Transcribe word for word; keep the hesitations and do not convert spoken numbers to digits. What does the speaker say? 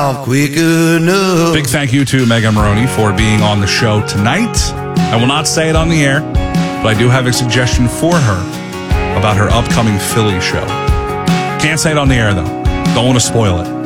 out quick enough. Big thank you to Megan Maroney for being on the show tonight. I will not say it on the air, but I do have a suggestion for her about her upcoming Philly show. Can't say it on the air, though. Don't want to spoil it.